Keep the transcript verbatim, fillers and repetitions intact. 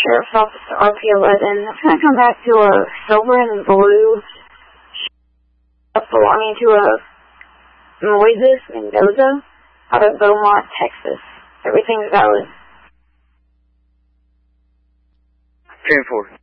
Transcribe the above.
Sheriff's Office R P eleven. I'm going to come back to a silver and blue belonging to a Moises Mendoza out of Beaumont, Texas. Everything's valid. ten four.